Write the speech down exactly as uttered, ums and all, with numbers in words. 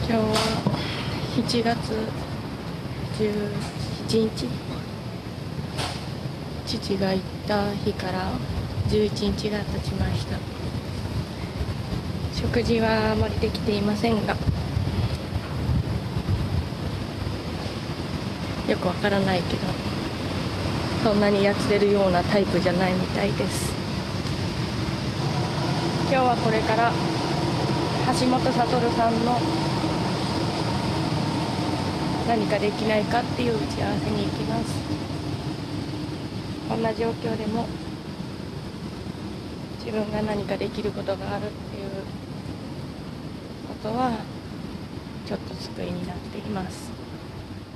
今日はしちがつじゅうしちにち、父が行った日からじゅういちにちが経ちました。食事はあまりできていませんが、よくわからないけどそんなに痩せるようなタイプじゃないみたいです。今日はこれから橋本悟さんの何かできないかっていう打ち合わせに行きます。こんな状況でも自分が何かできることがあるっていうことはちょっと救いになっています。